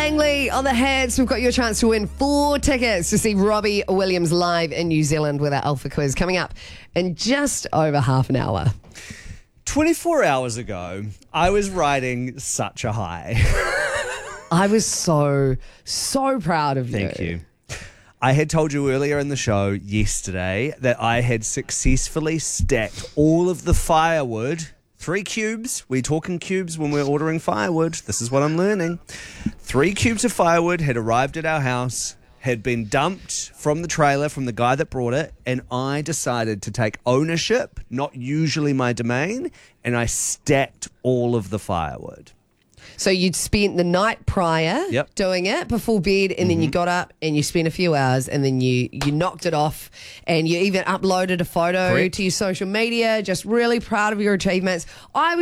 Langley on the hits. We've got your chance to win 4 tickets to see Robbie Williams live in New Zealand with our Alpha Quiz coming up in just over half an hour. 24 hours ago, I was riding such a high. I was so proud of you. Thank you. I had told you earlier in the show yesterday that I had successfully stacked all of the firewood. 3 cubes. We're talking cubes when we're ordering firewood. This is what I'm learning. 3 cubes of firewood had arrived at our house, had been dumped from the trailer from the guy that brought it, and I decided to take ownership, not usually my domain, and I stacked all of the firewood. So you'd spent the night prior doing it before bed, and then you got up and you spent a few hours, and then you knocked it off, and you even uploaded a photo to your social media. Just really proud of your achievements.